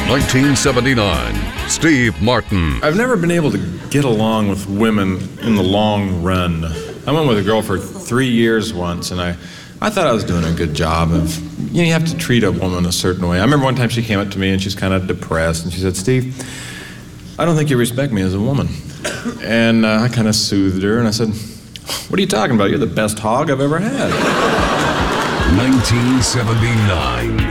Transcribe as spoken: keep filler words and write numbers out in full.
nineteen seventy-nine, Steve Martin. I've never been able to get along with women in the long run. I went with a girl for three years once, and I, I thought I was doing a good job of, you know, you have to treat a woman a certain way. I remember one time she came up to me and she's kind of depressed, and she said, "Steve, I don't think you respect me as a woman." And uh, I kind of soothed her, and I said, "What are you talking about? You're the best hog I've ever had." nineteen seventy-nine.